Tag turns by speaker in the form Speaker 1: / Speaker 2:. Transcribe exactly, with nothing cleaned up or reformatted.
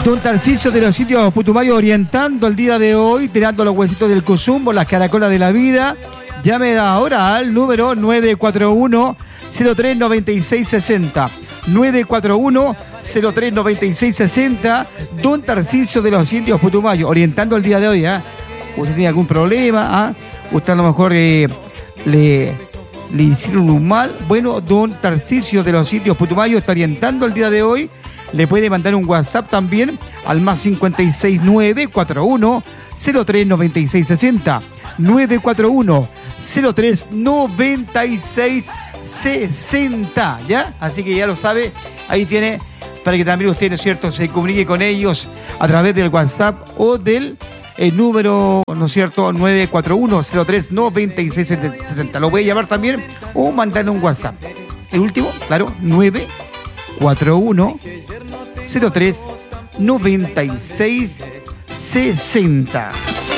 Speaker 1: Don Tarcisio de los Indios Putumayo orientando el día de hoy, tirando los huesitos del cosumbo, las caracolas de la vida. Llame ahora al número nueve cuatro uno, cero tres nueve seis seis cero. nueve cuatro uno, cero tres nueve seis seis cero. Don Tarcisio de los Indios Putumayo orientando el día de hoy. ¿eh? ¿Usted tiene algún problema? ¿eh? ¿Usted a lo mejor eh, le, le hicieron un mal? Bueno, Don Tarcisio de los Indios Putumayo está orientando el día de hoy. Le puede mandar un WhatsApp también al más cinco seis nueve cuatro uno cero tres nueve seis seis cero. nueve cuatro uno, cero tres nueve seis seis cero. ¿Ya? Así que ya lo sabe, ahí tiene para que también usted, ¿no es cierto?, se comunique con ellos a través del WhatsApp o del el número, ¿no es cierto?, nueve cuatro uno, cero tres nueve seis seis cero. Lo puede llamar también o mandarle un WhatsApp. El último, claro, nueve cuatro uno, cero tres nueve seis seis cero.